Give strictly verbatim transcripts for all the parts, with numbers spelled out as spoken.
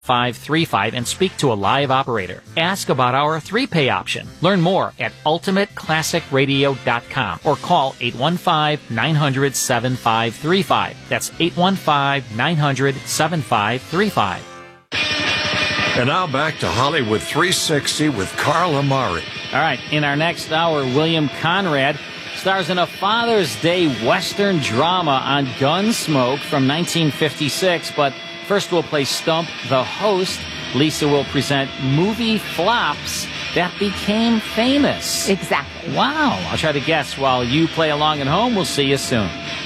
five three five and speak to a live operator. Ask about our three-pay option. Learn more at ultimate classic radio dot com or call eight one five, nine hundred, seven five three five. That's eight one five, nine hundred, seven five three five. And now back to Hollywood three sixty with Carl Amari. All right, in our next hour, William Conrad stars in a Father's Day Western drama on Gunsmoke from nineteen fifty-six, but first we'll play Stump the Host. Lisa will present movie flops that became famous. Exactly. Wow. I'll try to guess while you play along at home. We'll see you soon.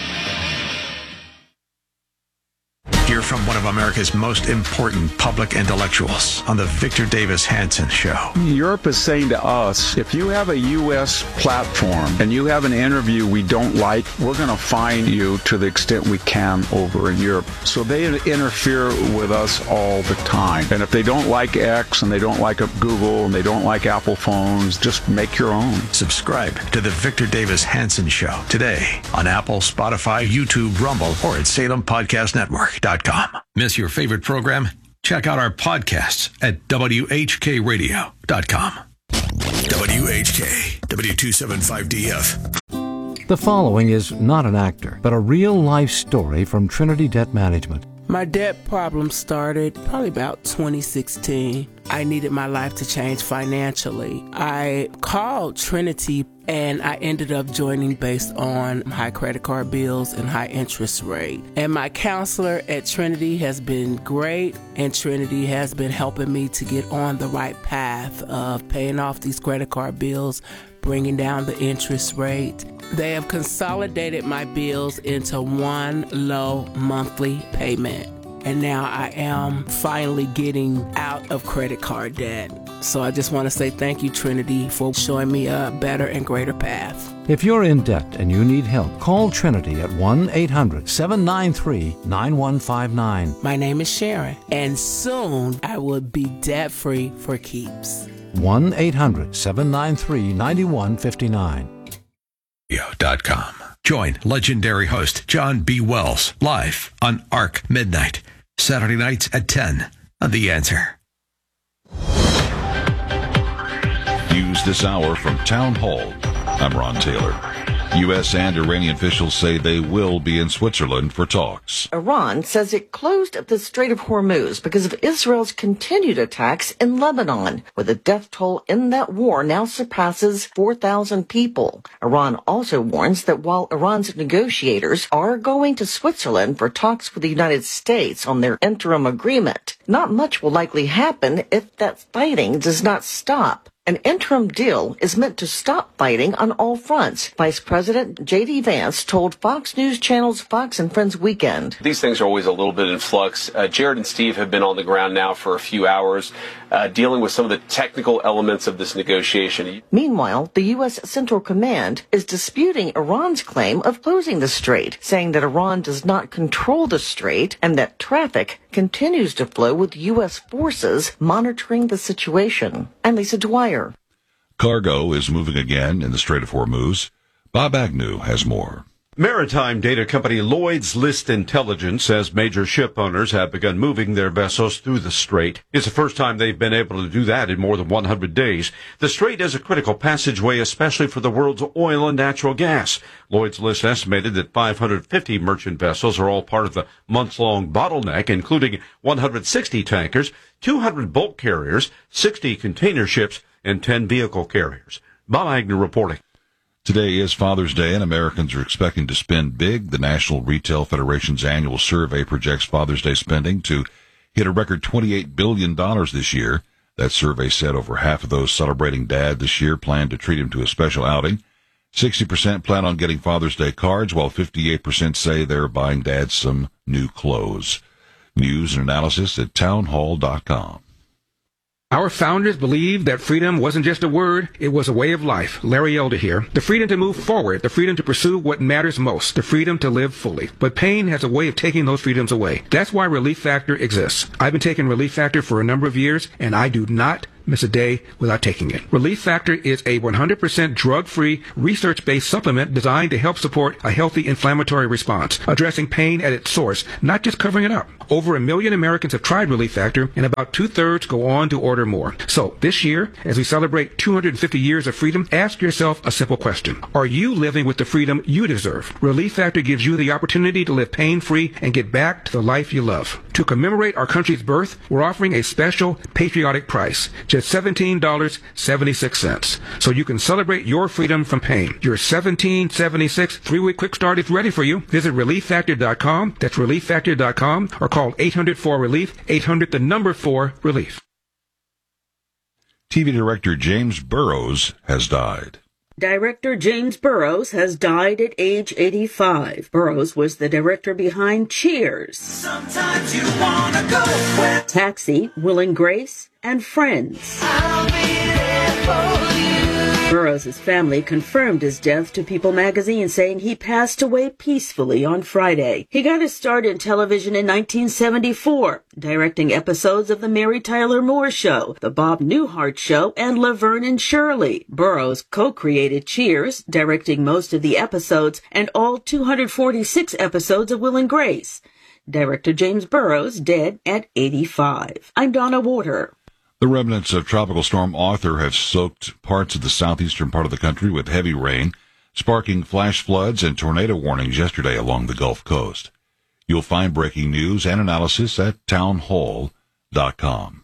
Hear from one of America's most important public intellectuals on the Victor Davis Hanson Show. Europe is saying to us, if you have a U S platform and you have an interview we don't like, we're going to fine you to the extent we can over in Europe. So they interfere with us all the time. And if they don't like X and they don't like Google and they don't like Apple phones, just make your own. Subscribe to the Victor Davis Hanson Show today on Apple, Spotify, YouTube, Rumble, or at Salem Podcast Network dot com. Miss your favorite program? Check out our podcasts at W H K radio dot com. W H K, W two seventy-five D F. The following is not an actor, but a real-life story from Trinity Debt Management. My debt problem started probably about twenty sixteen. I needed my life to change financially. I called Trinity and I ended up joining based on high credit card bills and high interest rate. And my counselor at Trinity has been great, and Trinity has been helping me to get on the right path of paying off these credit card bills, bringing down the interest rate. They have consolidated my bills into one low monthly payment. And now I am finally getting out of credit card debt. So I just want to say thank you, Trinity, for showing me a better and greater path. If you're in debt and you need help, call Trinity at one eight hundred, seven nine three, nine one five nine. My name is Sharon, and soon I will be debt-free for keeps. one eight hundred, seven nine three, nine one five nine. dot com. Join legendary host John B. Wells live on Arc Midnight, Saturday nights at ten on The Answer. News this hour from Town Hall. I'm Ron Taylor. U S and Iranian officials say they will be in Switzerland for talks. Iran says it closed the Strait of Hormuz because of Israel's continued attacks in Lebanon, where the death toll in that war now surpasses four thousand people. Iran also warns that while Iran's negotiators are going to Switzerland for talks with the United States on their interim agreement, not much will likely happen if that fighting does not stop. An interim deal is meant to stop fighting on all fronts, Vice President J D. Vance told Fox News Channel's Fox and Friends Weekend. These things are always a little bit in flux. Uh, Jared and Steve have been on the ground now for a few hours, uh, dealing with some of the technical elements of this negotiation. Meanwhile, the U S. Central Command is disputing Iran's claim of closing the strait, saying that Iran does not control the strait and that traffic continues to flow with U S forces monitoring the situation. I'm Lisa Dwyer. Cargo is moving again in the Strait of Hormuz. Bob Agnew has more. Maritime data company Lloyd's List Intelligence says major ship owners have begun moving their vessels through the strait. It's the first time they've been able to do that in more than one hundred days. The strait is a critical passageway, especially for the world's oil and natural gas. Lloyd's List estimated that five hundred fifty merchant vessels are all part of the months-long bottleneck, including one hundred sixty tankers, two hundred bulk carriers, sixty container ships, and ten vehicle carriers. Bob Agnew reporting. Today is Father's Day, and Americans are expecting to spend big. The National Retail Federation's annual survey projects Father's Day spending to hit a record twenty-eight billion dollars this year. That survey said over half of those celebrating Dad this year plan to treat him to a special outing. sixty percent plan on getting Father's Day cards, while fifty-eight percent say they're buying Dad some new clothes. News and analysis at townhall dot com. Our founders believed that freedom wasn't just a word, it was a way of life. Larry Elder here. The freedom to move forward, the freedom to pursue what matters most, the freedom to live fully. But pain has a way of taking those freedoms away. That's why Relief Factor exists. I've been taking Relief Factor for a number of years, and I do not miss a day without taking it. Relief Factor is a one hundred percent drug-free, research-based supplement designed to help support a healthy inflammatory response, addressing pain at its source, not just covering it up. Over a million Americans have tried Relief Factor, and about two-thirds go on to order more. So this year, as we celebrate two hundred fifty years of freedom, ask yourself a simple question. Are you living with the freedom you deserve? Relief Factor gives you the opportunity to live pain-free and get back to the life you love. To commemorate our country's birth, we're offering a special patriotic price, just seventeen dollars and seventy-six cents. So you can celebrate your freedom from pain. Your seventeen dollars and seventy-six cents three-week quick start is ready for you. Visit relief factor dot com. That's relief factor dot com, or call eight hundred four relief, eight hundred the number four relief. T V director James Burrows has died. Director James Burrows has died at age eighty-five. Burrows was the director behind Cheers, Sometimes you wanna go where- Taxi, Will and Grace, and Friends. I'll be there for you. Burrows' family confirmed his death to People magazine, saying he passed away peacefully on Friday. He got his start in television in nineteen seventy-four, directing episodes of The Mary Tyler Moore Show, The Bob Newhart Show, and Laverne and Shirley. Burrows co-created Cheers, directing most of the episodes, and all two hundred forty-six episodes of Will and Grace. Director James Burrows, dead at eighty-five. I'm Donna Water. The remnants of Tropical Storm Arthur have soaked parts of the southeastern part of the country with heavy rain, sparking flash floods and tornado warnings yesterday along the Gulf Coast. You'll find breaking news and analysis at townhall dot com.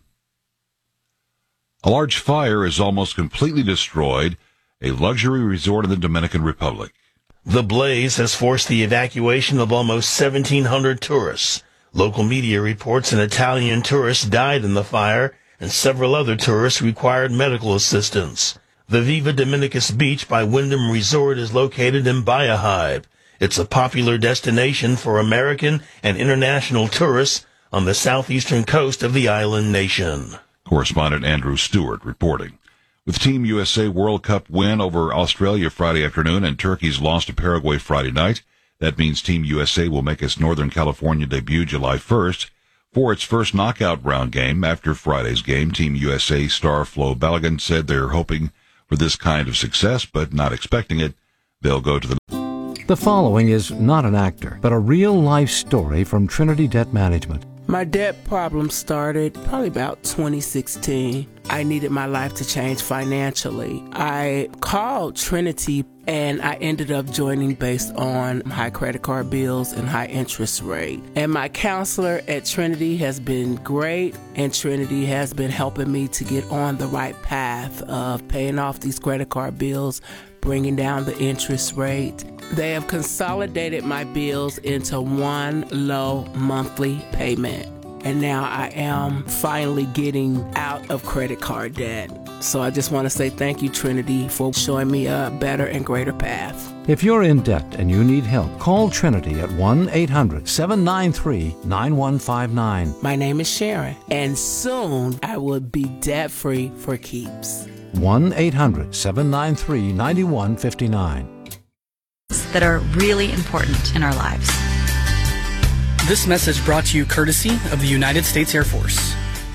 A large fire has almost completely destroyed a luxury resort in the Dominican Republic. The blaze has forced the evacuation of almost seventeen hundred tourists. Local media reports an Italian tourist died in the fire, and several other tourists required medical assistance. The Viva Dominicus Beach by Wyndham Resort is located in Bahia Hive. It's a popular destination for American and international tourists on the southeastern coast of the island nation. Correspondent Andrew Stewart reporting. With Team U S A World Cup win over Australia Friday afternoon and Turkey's loss to Paraguay Friday night, that means Team U S A will make its Northern California debut July first. For its first knockout round game after Friday's game, Team U S A star Flo Balogun said they're hoping for this kind of success, but not expecting it. They'll go to the... The following is not an actor, but a real-life story from Trinity Debt Management. My debt problem started probably about twenty sixteen. I needed my life to change financially. I called Trinity and I ended up joining based on high credit card bills and high interest rate. And my counselor at Trinity has been great, and Trinity has been helping me to get on the right path of paying off these credit card bills, bringing down the interest rate. They have consolidated my bills into one low monthly payment. And now I am finally getting out of credit card debt. So I just want to say thank you, Trinity, for showing me a better and greater path. If you're in debt and you need help, call Trinity at one eight hundred seven nine three nine one five nine. My name is Sharon, and soon I will be debt-free for keeps. one eight hundred seven nine three nine one five nine. That are really important in our lives. This message brought to you courtesy of the United States Air Force.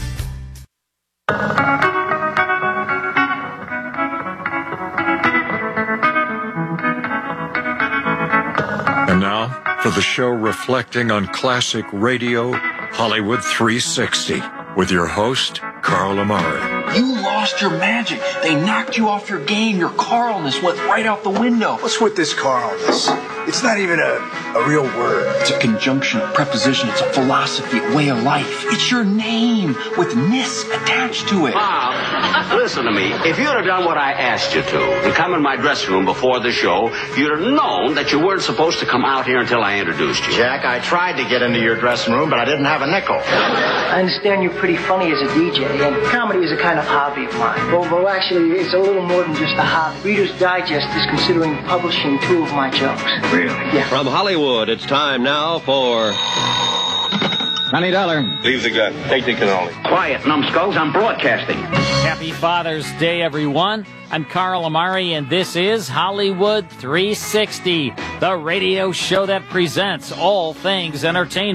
And now, for the show reflecting on classic radio, Hollywood three sixty, with your host, Carl Amari. You lost your magic. They knocked you off your game. Your Carlness went right out the window. What's with this Carlness? It's not even a, a real word. It's a conjunction, a preposition. It's a philosophy, a way of life. It's your name with ness attached to it. Bob, listen to me. If you'd have done what I asked you to and come in my dressing room before the show, you'd have known that you weren't supposed to come out here until I introduced you. Jack, I tried to get into your dressing room, but I didn't have a nickel. I understand you're pretty funny as a D J, and comedy is a kind of hobby of mine. Well, well, actually, it's a little more than just a hobby. Reader's Digest is considering publishing two of my jokes. Really? Yeah. From Hollywood, it's time now for... Twenty dollar. Leave the gun. Take the cannoli. Quiet, numbskulls. I'm broadcasting. Happy Father's Day, everyone. I'm Carl Amari, and this is Hollywood three sixty, the radio show that presents all things entertainment.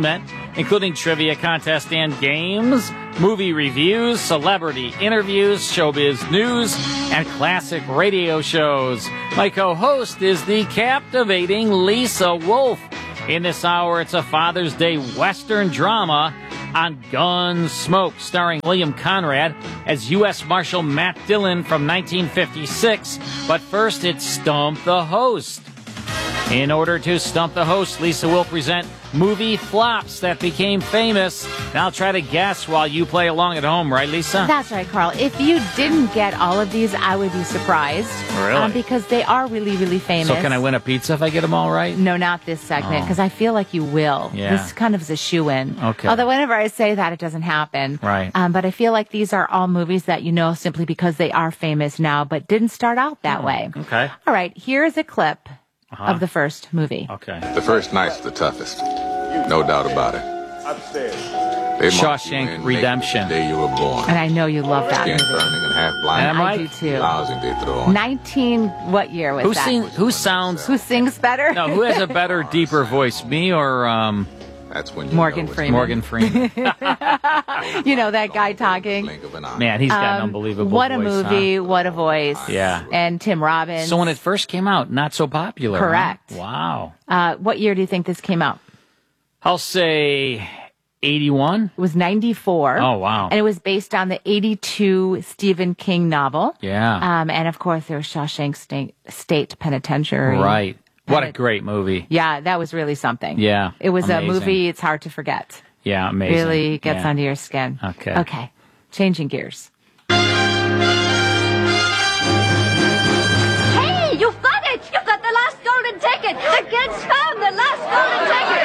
including trivia contest and games, movie reviews, celebrity interviews, showbiz news, and classic radio shows. My co-host is the captivating Lisa Wolf. In this hour, it's a Father's Day Western drama on Gunsmoke, starring William Conrad as U S Marshal Matt Dillon from nineteen fifty-six. But first, it's Stump the Host. In order to stump the host, Lisa will present movie flops that became famous. Now I'll try to guess while you play along at home, right, Lisa? That's right, Carl. If you didn't get all of these, I would be surprised. Really? Um, because they are really, really famous. So can I win a pizza if I get them all right? No, not this segment, because Oh. I feel like you will. Yeah. This kind of is a shoe-in. Okay. Although whenever I say that, it doesn't happen. Right. Um, but I feel like these are all movies that you know simply because they are famous now, but didn't start out that Oh, way. Okay. All right, here's a clip Uh-huh. of the first movie. Okay. The first night's the toughest. No doubt about it. They mark you Shawshank in Redemption. The day you were born. And I know you love that Skin movie. burning and half blind. Am I? I do too. Lousy they throw on. nineteen, what year was Who that? sing, Who sounds? Who sings better? No, who has a better, deeper voice, me or um? That's when Morgan Freeman. Morgan Freeman. You know that guy talking? Man, he's got an Um, unbelievable What a voice, movie, huh? what a voice. Yeah. And Tim Robbins. So when it first came out, not so popular. huh? Correct. Wow. Uh, what year do you think this came out? I'll say eighty-one. It was ninety-four. Oh, wow. And it was based on the eighty-two Stephen King novel. Yeah. Um, and of course, there was Shawshank State, State Penitentiary. Right. What a And- great movie. Yeah, that was really something. Yeah. It was amazing. a movie it's hard to forget. Yeah, amazing. Really gets Yeah. under your skin. Okay. Okay. Changing gears. Hey, you've got it! You've got the last golden ticket! The kids found the last golden ticket!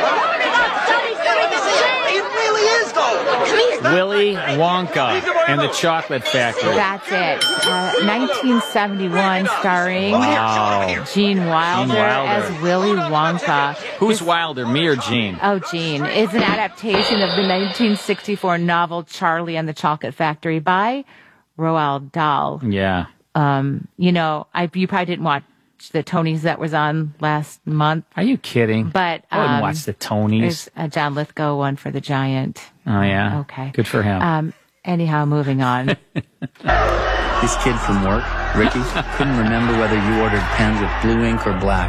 It really is, though! Willy Wonka and the Chocolate Factory. That's it. Uh, nineteen seventy-one, starring Wow. Gene Wilder, Gene Wilder. as Willy Wonka. Who's Wilder, me or Gene? Oh, Gene. It's an adaptation of the nineteen sixty-four novel Charlie and the Chocolate Factory by Roald Dahl. Yeah. Um, you know, I you probably didn't watch the Tonys that was on last month. Are you kidding? But I wouldn't um, watch the Tonys. There's a John Lithgow one for The Giant. Oh, yeah? Okay. Good for him. Um, anyhow, moving on. This kid from work, Ricky, couldn't remember whether you ordered pens with blue ink or black.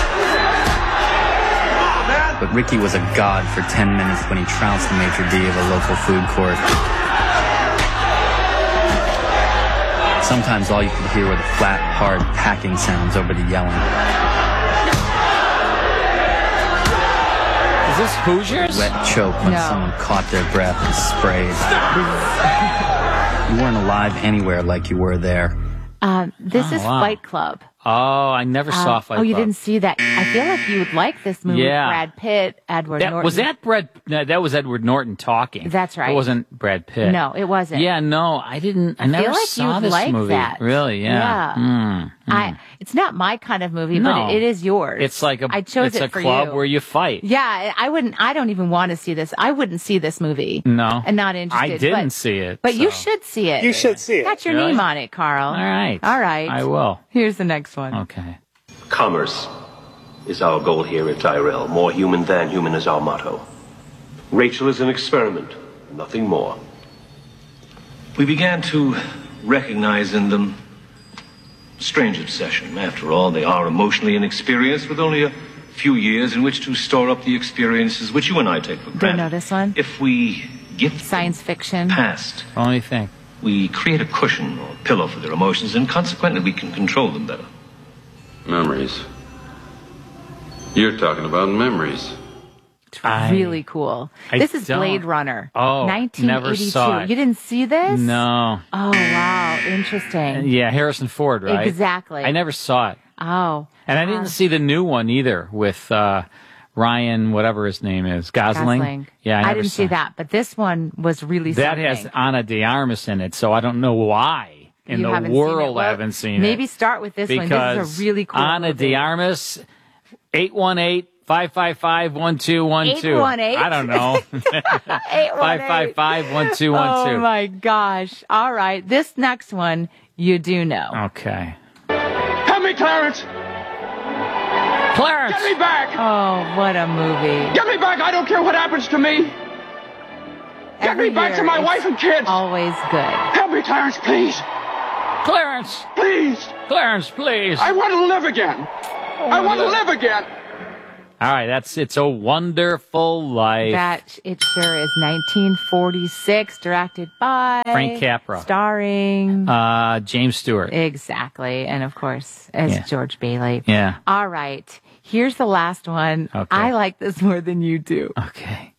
But Ricky was a god for ten minutes when he trounced the maitre d' of a local food court. Sometimes all you could hear were the flat, hard packing sounds over the yelling. Is this Hoosiers? Wet choke when No. someone caught their breath and sprayed. You weren't alive anywhere like you were there. Um, this Oh, is wow. Fight Club. Oh, I never saw Uh, Fight Oh, you Club. didn't see that? I feel like you would like this movie. Yeah. Brad Pitt, Edward That, Norton. was that Brad? No, that was Edward Norton talking. That's right. It wasn't Brad Pitt. No, it wasn't. Yeah, no, I didn't. I, I never feel like saw you'd this like movie. that. Really? Yeah. Yeah. Mm, I. mm. It's not my kind of movie, No. but it, it is yours. It's like a. I chose it's it a for club you. where you fight. Yeah, I wouldn't. I don't even want to see this. I wouldn't see this movie. No. And not interested. I didn't but, see it. But you so. should see it. You should see it. Got your Really? name on it, Carl. All right. All right. I will. Here's the next one. Okay. Commerce is our goal here at Tyrell. More human than human is our motto. Rachel is an experiment, nothing more. We began to recognize in them strange obsession. After all, they are emotionally inexperienced with only a few years in which to store up the experiences which you and I take for Don't granted. know this one. If we gift Science fiction. past, Only thing. we create a cushion or pillow for their emotions, and consequently we can control them better. Memories. You're talking about memories. I- Really cool. I this is don't- Blade Runner. Oh, nineteen eighty-two. never saw it. You didn't see this? No. Oh, wow. Interesting. Yeah, Harrison Ford, right? Exactly. I never saw it. Oh. And I didn't see the new one either with uh, Ryan, whatever his name is, Gosling. Gosling. Yeah, I, I, never didn't saw see it. that, but this one was really That something. has Ana de Armas in it, so I don't know why in You the haven't seen world it. Well, I haven't seen maybe it. start with this one. Because This is a really cool Ana movie. de Armas, eight one eight, five five five, one two one two. eight one eight? I don't know. five five five, one two one two. Oh, my gosh. All right. This next one, you do know. Okay. Help me, Clarence! Clarence! Get me back! Oh, what a movie. Get me back! I don't care what happens to me! Get Every me back year to my it's wife and kids. Always good. Help me, Clarence, please. Clarence! Please. Clarence, please. I want to live again. I want to live again. All right, that's It's a Wonderful Life. That it sure is. nineteen forty-six, directed by Frank Capra. Starring Uh, James Stewart. Exactly. And of course, as Yeah. George Bailey. Yeah. All right. Here's the last one. Okay. I like this more than you do. Okay.